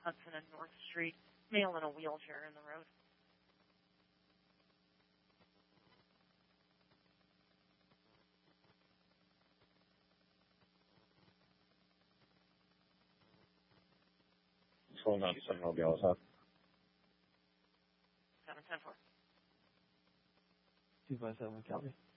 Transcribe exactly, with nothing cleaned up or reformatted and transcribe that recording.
Hudson and North Street, male in a wheelchair in the road. Hold on, seven will be all set. seven ten four. two five seven, copy.